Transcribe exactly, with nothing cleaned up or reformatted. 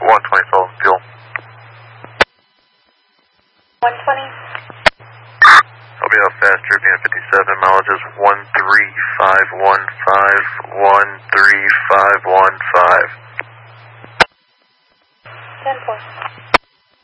one twenty Sullivan fuel. one twenty. I'll be out fast, European fifty-seven, mileage is one three five one five, one three five one five. ten four.